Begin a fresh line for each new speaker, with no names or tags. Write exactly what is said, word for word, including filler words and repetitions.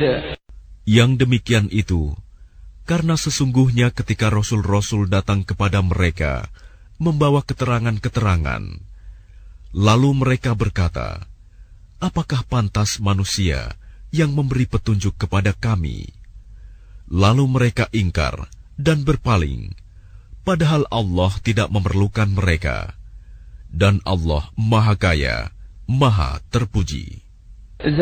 Yang demikian itu, karena sesungguhnya ketika Rasul-Rasul datang kepada mereka, membawa keterangan-keterangan, lalu mereka berkata, apakah pantas manusia yang memberi petunjuk kepada kami? Lalu mereka ingkar dan berpaling, padahal Allah tidak memerlukan mereka. Dan Allah Maha Kaya, Maha Terpuji.